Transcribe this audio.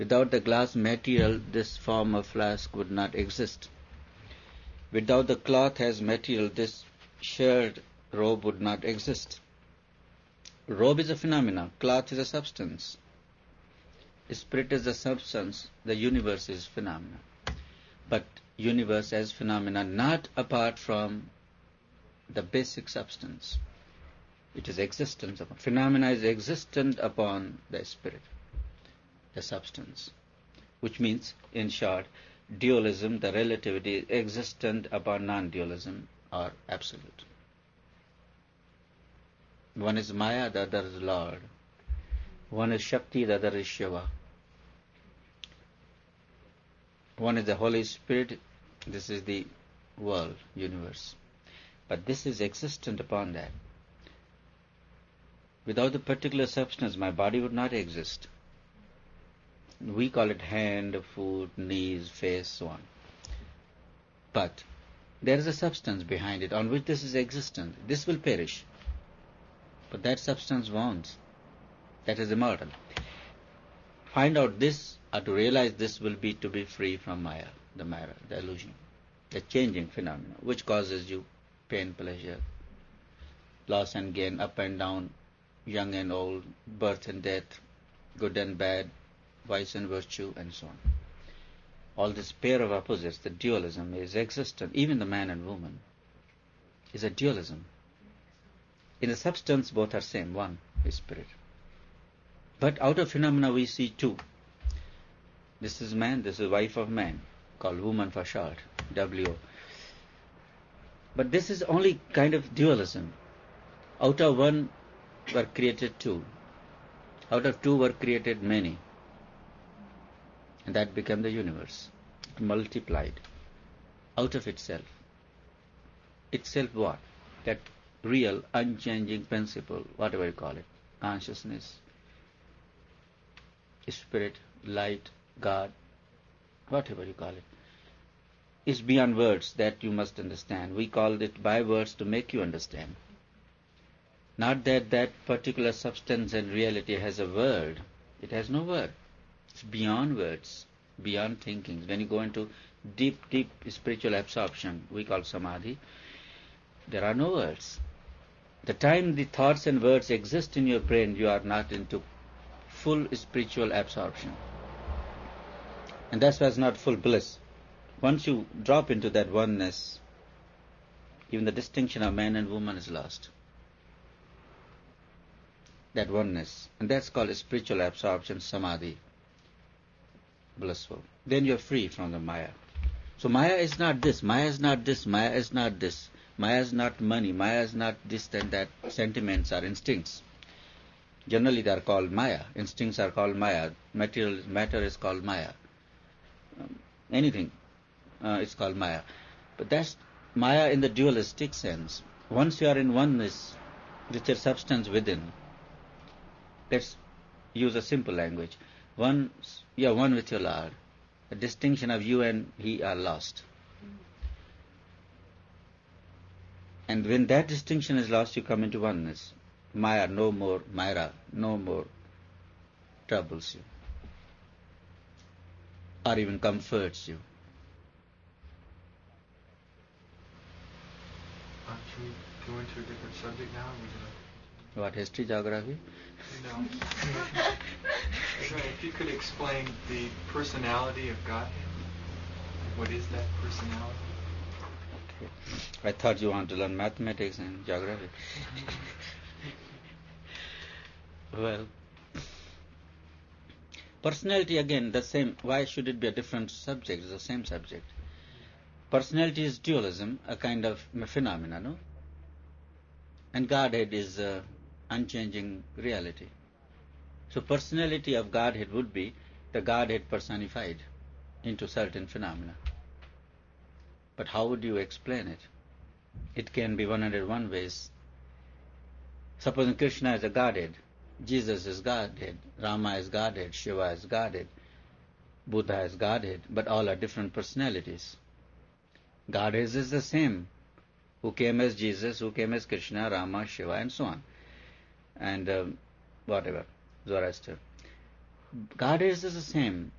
Without the glass material, this form of flask would not exist. Without the cloth as material, this shared robe would not exist. Robe is a phenomena, cloth is a substance. Spirit is a substance, the universe is phenomena. But universe as phenomena not apart from the basic substance. It is existence. Phenomena is existent upon the spirit, the substance. Which means, in short, dualism, the relativity, is existent upon non-dualism or absolute. One is Maya, the other is Lord. One is Shakti, the other is Shiva. One is the Holy Spirit, this is the world, universe. But this is existent upon that. Without the particular substance, my body would not exist. We call it hand, foot, knees, face, so on. But there is a substance behind it on which this is existent. This will perish. But that substance won't. That is immortal. Find out this, or to realize this, will be to be free from Maya, the illusion, the changing phenomena, which causes you pain, pleasure, loss and gain, up and down, young and old, birth and death, good and bad, vice and virtue, and so on. All this pair of opposites, the dualism, is existent. Even the man and woman is a dualism. In the substance, both are same, one is spirit. But out of phenomena we see two. This is man, this is wife of man, called woman for short, W. But this is only kind of dualism. Out of one were created two. Out of two were created many. And that became the universe. It multiplied out of itself. Itself what? That real, unchanging principle, whatever you call it, consciousness, spirit, light, God, whatever you call it, is beyond words that you must understand. We called it by words to make you understand. Not that that particular substance and reality has a word. It has no word. It's beyond words, beyond thinking. When you go into deep spiritual absorption, we call samadhi, there are no words. The time the thoughts and words exist in your brain, you are not into full spiritual absorption. And that's why it's not full bliss. Once you drop into that oneness, even the distinction of man and woman is lost. That oneness. And that's called spiritual absorption, samadhi. Blissful. Then you're free from the Maya. So Maya is not this, Maya is not this, Maya is not this. Maya is not money, Maya is not this and that. Sentiments are instincts. Generally they are called Maya. Instincts are called Maya. Matter is called Maya. Anything is called Maya. But that's Maya in the dualistic sense. Once you are in oneness with your substance within, let's use a simple language. Once you are one with your Lord, the distinction of you and He are lost. And when that distinction is lost, you come into oneness. Maya no more, Myra no more troubles you, or even comforts you. Can we go into a different subject now? What, history, geography? No. If you could explain the personality of Godhead. What is that personality? Okay. I thought you wanted to learn mathematics and geography. Well, personality again, the same. Why should it be a different subject? It's the same subject. Personality is dualism, a kind of phenomena, no? And Godhead is unchanging reality. So personality of Godhead would be the Godhead personified into certain phenomena. But how would you explain it? It can be 101 ways. Supposing Krishna is a Godhead, Jesus is Godhead, Rama is Godhead, Shiva is Godhead, Buddha is Godhead, but all are different personalities. Godhead is the same, who came as Jesus, who came as Krishna, Rama, Shiva, and so on. And whatever, Zoroaster. Godhead is the same,